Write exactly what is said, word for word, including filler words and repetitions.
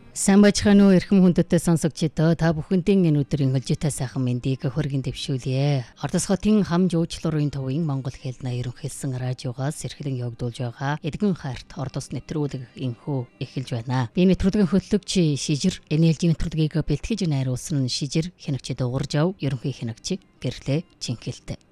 Сайн бачхано эрхэм хүндэтэй сонсогчдоо та бүхэндээ энэ өдрийн хөлжтэй сайхан мэндийг хүргэн дэвшүүлье. Ордос хотын хам жуулчлалын төвийн Монгол хэлний ерөнхийлсөн радиогоос эрхлэн явагдуулж байгаа эдгэн хайрт Ордос нэвтрүүлэг инхүү эхэлж байна. Би нэвтрүүлгийн хөтлөгч Шижир энерги нэвтрүүлгийг бэлтгэж найруулсан Шижир хянагчид уурж ав ерөнхий хянагч гэрлээ Чинхэлтэй.